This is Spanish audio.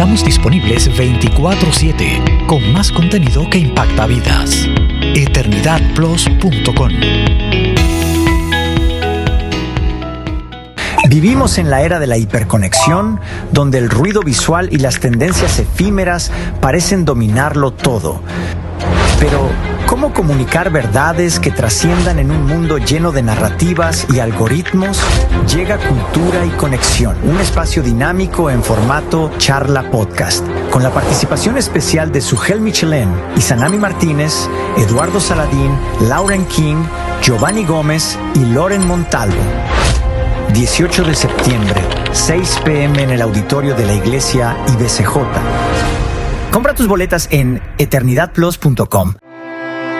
Estamos disponibles 24/7 con más contenido que impacta vidas. EternidadPlus.com. Vivimos en la era de la hiperconexión, donde el ruido visual y las tendencias efímeras parecen dominarlo todo. Pero, ¿cómo comunicar verdades que trasciendan en un mundo lleno de narrativas y algoritmos? Llega Cultura y Conexión, un espacio dinámico en formato charla podcast, con la participación especial de Sujel Michelén, Izanami Martínez, Eduardo Saladín, Lauren King, Giovanni Gómez y Loren Montalvo. 18 de septiembre, 6 p.m. en el auditorio de la iglesia IBCJ. Compra tus boletas en eternidadplus.com.